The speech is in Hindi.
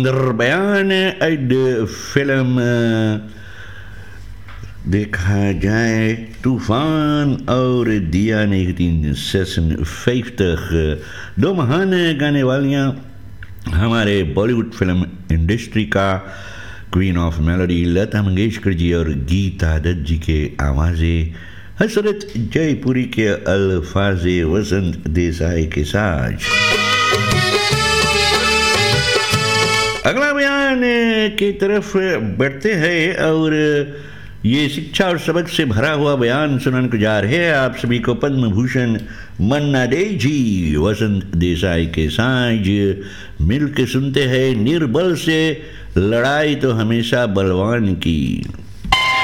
बयान फिल्म देखा जाए तूफान और दिया 1956 दो महान गाने वालियाँ हमारे बॉलीवुड फिल्म इंडस्ट्री का queen of melody Lata Mangeshkar ji और गीता दत्त जी के आवाज़ें हसरत जयपुरी के अल्फाज़े वसंत देसाई के साथ। अगला बयान की तरफ बढ़ते हैं और ये शिक्षा और सबक से भरा हुआ बयान सुनाने को जा रहे हैं आप सभी को पद्म भूषण मन्ना डे जी वसंत देसाई के साथ मिल के सुनते हैं। निर्बल से लड़ाई तो हमेशा बलवान की।